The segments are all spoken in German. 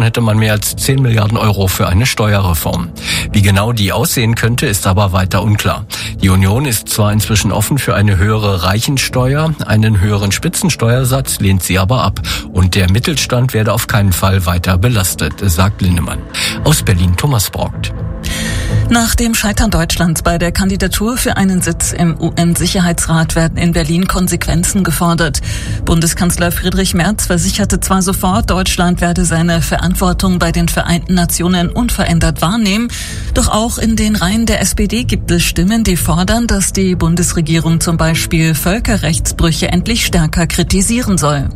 hätte man mehr als 10 Milliarden Euro für eine Steuerreform. Wie genau die aussehen könnte, ist aber weiter unklar. Die Union ist zwar inzwischen offen für eine höhere Reichensteuer, einen höheren Spitzensteuersatz lehnt sie aber ab. Und der Mittelstand werde auf keinen Fall weiter belastet, sagt Linnemann. Aus Berlin Thomas Braugt. Nach dem Scheitern Deutschlands bei der Kandidatur für einen Sitz im UN-Sicherheitsrat werden in Berlin Konsequenzen gefordert. Bundeskanzler Friedrich Merz versicherte zwar sofort, Deutschland werde seine Verantwortung bei den Vereinten Nationen unverändert wahrnehmen, doch auch in den Reihen der SPD gibt es Stimmen, die fordern, dass die Bundesregierung zum Beispiel Völkerrechtsbrüche endlich stärker kritisieren soll.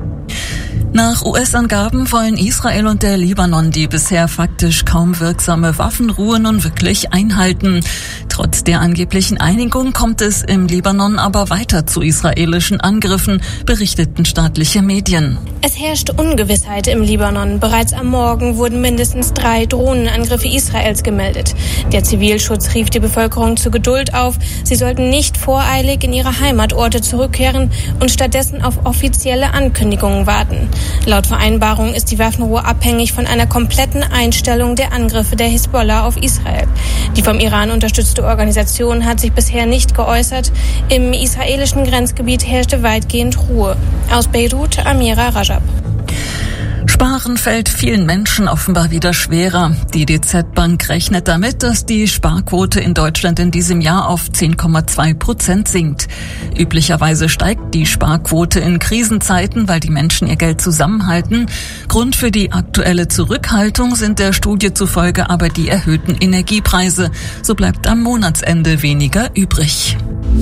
Nach US-Angaben wollen Israel und der Libanon die bisher faktisch kaum wirksame Waffenruhe nun wirklich einhalten. Trotz der angeblichen Einigung kommt es im Libanon aber weiter zu israelischen Angriffen, berichteten staatliche Medien. Es herrscht Ungewissheit im Libanon. Bereits am Morgen wurden mindestens 3 Drohnenangriffe Israels gemeldet. Der Zivilschutz rief die Bevölkerung zur Geduld auf. Sie sollten nicht voreilig in ihre Heimatorte zurückkehren und stattdessen auf offizielle Ankündigungen warten. Laut Vereinbarung ist die Waffenruhe abhängig von einer kompletten Einstellung der Angriffe der Hisbollah auf Israel. Die vom Iran unterstützte Organisation hat sich bisher nicht geäußert. Im israelischen Grenzgebiet herrschte weitgehend Ruhe. Aus Beirut, Amira Rajab. Sparen fällt vielen Menschen offenbar wieder schwerer. Die DZ Bank rechnet damit, dass die Sparquote in Deutschland in diesem Jahr auf 10,2% sinkt. Üblicherweise steigt die Sparquote in Krisenzeiten, weil die Menschen ihr Geld zusammenhalten. Grund für die aktuelle Zurückhaltung sind der Studie zufolge aber die erhöhten Energiepreise. So bleibt am Monatsende weniger übrig.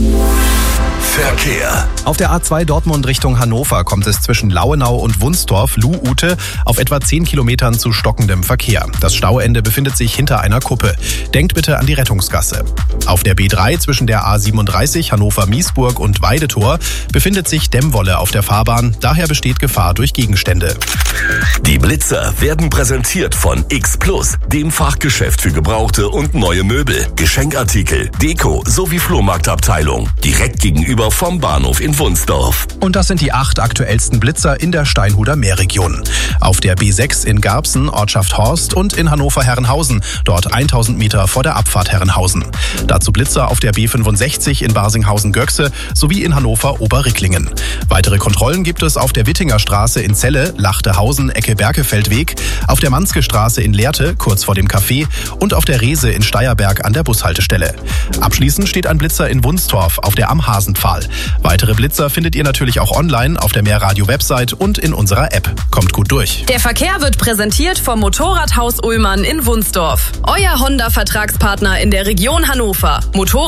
Verkehr. Auf der A2 Dortmund Richtung Hannover kommt es zwischen Lauenau und Wunstorf, Luh-Ute, auf etwa 10 Kilometern zu stockendem Verkehr. Das Stauende befindet sich hinter einer Kuppe. Denkt bitte an die Rettungsgasse. Auf der B3 zwischen der A37 Hannover-Miesburg und Weidetor befindet sich Dämmwolle auf der Fahrbahn. Daher besteht Gefahr durch Gegenstände. Die Blitzer werden präsentiert von X Plus, dem Fachgeschäft für gebrauchte und neue Möbel, Geschenkartikel, Deko sowie Flohmarktabteilung. Direkt gegenüber vom Bahnhof in Wunsdorf. Und das sind die 8 aktuellsten Blitzer in der Steinhuder Meerregion. Auf der B6 in Garbsen, Ortschaft Horst und in Hannover-Herrenhausen, dort 1000 Meter vor der Abfahrt Herrenhausen. Dazu Blitzer auf der B65 in Barsinghausen-Göxe sowie in Hannover-Oberricklingen. Weitere Kontrollen gibt es auf der Wittinger Straße in Celle, Lachtehausen, Ecke Berkefeldweg, auf der Manske Straße in Lehrte, kurz vor dem Café und auf der Rehse in Steierberg an der Bushaltestelle. Abschließend steht ein Blitzer in Wunstorf auf der Am Hasenpfahl. Weitere Blitzer findet ihr natürlich auch online auf der Mehrradio-Website und in unserer App. Kommt gut durch. Der Verkehr wird präsentiert vom Motorradhaus Ullmann in Wunsdorf. Euer Honda-Vertragspartner in der Region Hannover.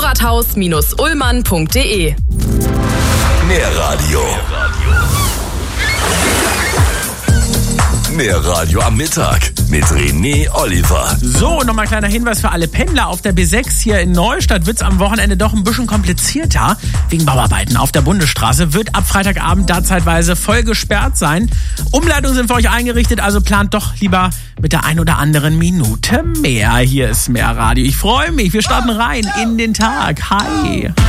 Motorradhaus-ullmann.de. Mehrradio. Mehrradio am Mittag mit René Oliver. So, nochmal ein kleiner Hinweis für alle Pendler. Auf der B6 hier in Neustadt wird es am Wochenende doch ein bisschen komplizierter. Wegen Bauarbeiten auf der Bundesstraße wird ab Freitagabend da zeitweise voll gesperrt sein. Umleitungen sind für euch eingerichtet, also plant doch lieber mit der ein oder anderen Minute mehr. Hier ist Mehrradio. Ich freue mich. Wir starten rein in den Tag. Hi.